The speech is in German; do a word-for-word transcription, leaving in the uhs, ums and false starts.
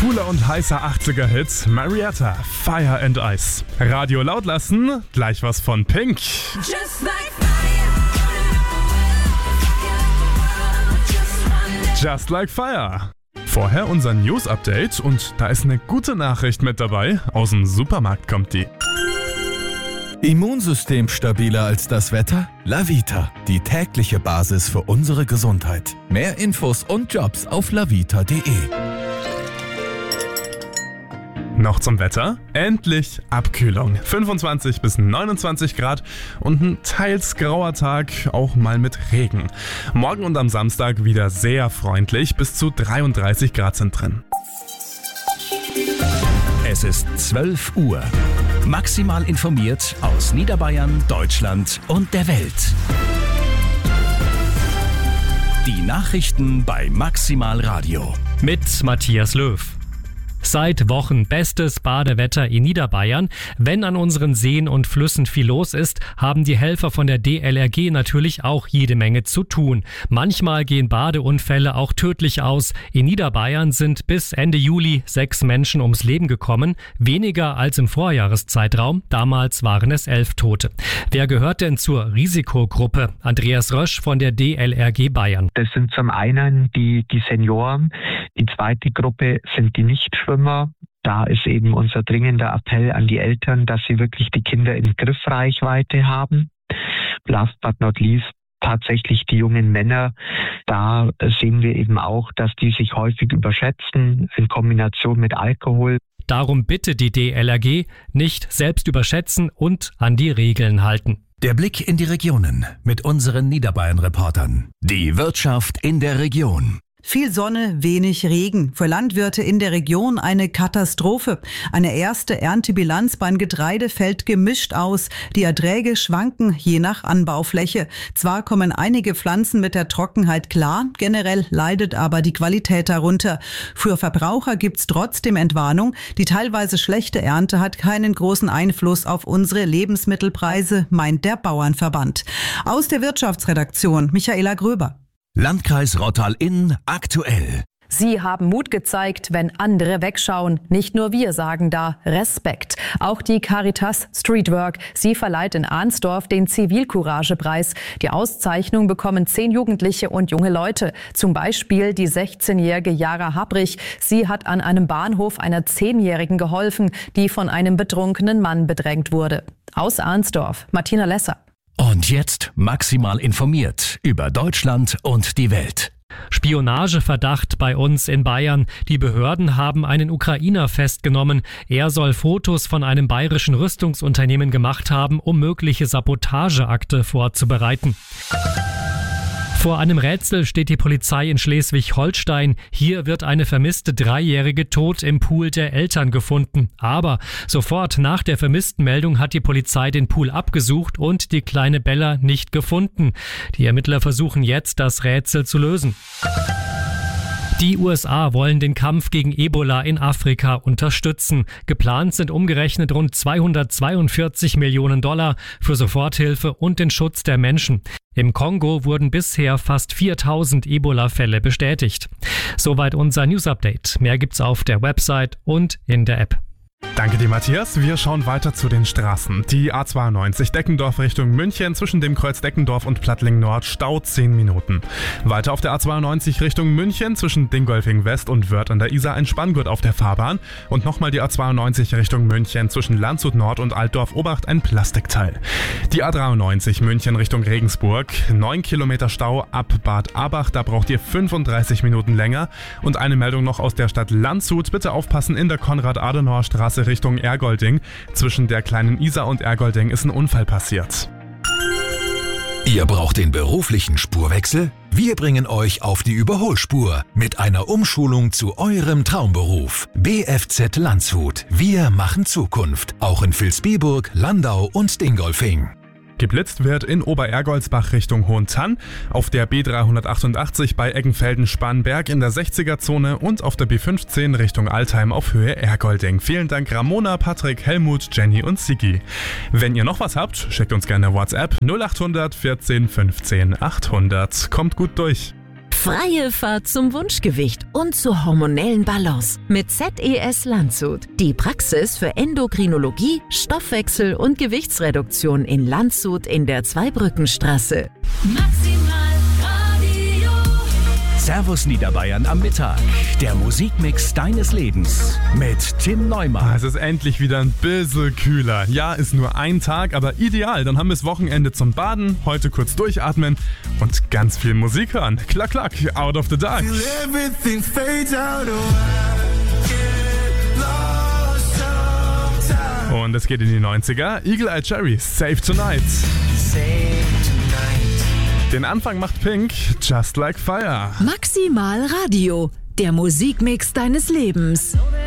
Cooler und heißer achtziger-Hit, Marietta, Fire and Ice. Radio laut lassen, gleich was von Pink. Just like fire. Just like Fire. Vorher unser News-Update und da ist eine gute Nachricht mit dabei. Aus dem Supermarkt kommt die. Immunsystem stabiler als das Wetter? Lavita, die tägliche Basis für unsere Gesundheit. Mehr Infos und Jobs auf lavita punkt de. Noch zum Wetter. Endlich Abkühlung. fünfundzwanzig bis neunundzwanzig Grad und ein teils grauer Tag, auch mal mit Regen. Morgen und am Samstag wieder sehr freundlich, bis zu dreiunddreißig Grad sind drin. Es ist zwölf Uhr. Maximal informiert aus Niederbayern, Deutschland und der Welt. Die Nachrichten bei Maximal Radio. Mit Matthias Löw. Seit Wochen bestes Badewetter in Niederbayern. Wenn an unseren Seen und Flüssen viel los ist, haben die Helfer von der D L R G natürlich auch jede Menge zu tun. Manchmal gehen Badeunfälle auch tödlich aus. In Niederbayern sind bis Ende Juli sechs Menschen ums Leben gekommen. Weniger als im Vorjahreszeitraum. Damals waren es elf Tote. Wer gehört denn zur Risikogruppe? Andreas Rösch von der D L R G Bayern. Das sind zum einen die, die Senioren. Die zweite Gruppe sind die Nichtschwimmer. Da ist eben unser dringender Appell an die Eltern, dass sie wirklich die Kinder in Griffreichweite haben. Last but not least tatsächlich die jungen Männer. Da sehen wir eben auch, dass die sich häufig überschätzen in Kombination mit Alkohol. Darum bitte die D L R G, nicht selbst überschätzen und an die Regeln halten. Der Blick in die Regionen mit unseren Niederbayern-Reportern. Die Wirtschaft in der Region. Viel Sonne, wenig Regen. Für Landwirte in der Region eine Katastrophe. Eine erste Erntebilanz beim Getreide fällt gemischt aus. Die Erträge schwanken je nach Anbaufläche. Zwar kommen einige Pflanzen mit der Trockenheit klar, generell leidet aber die Qualität darunter. Für Verbraucher gibt's trotzdem Entwarnung. Die teilweise schlechte Ernte hat keinen großen Einfluss auf unsere Lebensmittelpreise, meint der Bauernverband. Aus der Wirtschaftsredaktion Michaela Gröber. Landkreis Rottal-Inn aktuell. Sie haben Mut gezeigt, wenn andere wegschauen. Nicht nur wir sagen da Respekt. Auch die Caritas Streetwork. Sie verleiht in Arnsdorf den Zivilcourage-Preis. Die Auszeichnung bekommen zehn Jugendliche und junge Leute. Zum Beispiel die sechzehnjährige Jara Habrich. Sie hat an einem Bahnhof einer Zehnjährigen geholfen, die von einem betrunkenen Mann bedrängt wurde. Aus Arnsdorf, Martina Lesser. Und jetzt maximal informiert über Deutschland und die Welt. Spionageverdacht bei uns in Bayern. Die Behörden haben einen Ukrainer festgenommen. Er soll Fotos von einem bayerischen Rüstungsunternehmen gemacht haben, um mögliche Sabotageakte vorzubereiten. Vor einem Rätsel steht die Polizei in Schleswig-Holstein. Hier wird eine vermisste Dreijährige tot im Pool der Eltern gefunden. Aber sofort nach der vermissten Meldung hat die Polizei den Pool abgesucht und die kleine Bella nicht gefunden. Die Ermittler versuchen jetzt, das Rätsel zu lösen. Die U S A wollen den Kampf gegen Ebola in Afrika unterstützen. Geplant sind umgerechnet rund zweihundertzweiundvierzig Millionen Dollar für Soforthilfe und den Schutz der Menschen. Im Kongo wurden bisher fast viertausend Ebola-Fälle bestätigt. Soweit unser News-Update. Mehr gibt's auf der Website und in der App. Danke dir, Matthias. Wir schauen weiter zu den Straßen. Die A zweiundneunzig Deckendorf Richtung München zwischen dem Kreuz Deckendorf und Plattling Nord Stau zehn Minuten. Weiter auf der A zweiundneunzig Richtung München zwischen Dingolfing West und Wörth an der Isar ein Spanngurt auf der Fahrbahn. Und nochmal die A zweiundneunzig Richtung München zwischen Landshut Nord und Altdorf Obacht ein Plastikteil. Die A dreiundneunzig München Richtung Regensburg. neun Kilometer Stau ab Bad Abach, da braucht ihr fünfunddreißig Minuten länger. Und eine Meldung noch aus der Stadt Landshut. Bitte aufpassen, in der Konrad-Adenauer-Straße Richtung Ergolding. Zwischen der kleinen Isar und Ergolding ist ein Unfall passiert. Ihr braucht den beruflichen Spurwechsel? Wir bringen euch auf die Überholspur mit einer Umschulung zu eurem Traumberuf. B F Z Landshut. Wir machen Zukunft. Auch in Vilsbiburg, Landau und Dingolfing. Geblitzt wird in Oberergoldsbach Richtung Hohentann, auf der B dreihundertachtundachtzig bei Eggenfelden-Spanberg in der sechziger-Zone und auf der B fünfzehn Richtung Altheim auf Höhe Ergolding. Vielen Dank Ramona, Patrick, Helmut, Jenny und Sigi. Wenn ihr noch was habt, schickt uns gerne WhatsApp null achthundert vierzehn fünfzehn achthundert. Kommt gut durch. Freie Fahrt zum Wunschgewicht und zur hormonellen Balance mit Z E S Landshut. Die Praxis für Endokrinologie, Stoffwechsel und Gewichtsreduktion in Landshut in der Zweibrückenstraße. Maximal Radio. Servus Niederbayern am Mittag. Der Musikmix deines Lebens mit Tim Neumann. Ah, es ist endlich wieder ein bisschen kühler. Ja, ist nur ein Tag, aber ideal. Dann haben wir das Wochenende zum Baden, heute kurz durchatmen und ganz viel Musik hören. Klack, klack, Out of the Dark. Und es geht in die neunziger. Eagle Eye Cherry, Save Tonight. Den Anfang macht Pink, Just Like Fire. Maximal Radio, der Musikmix deines Lebens.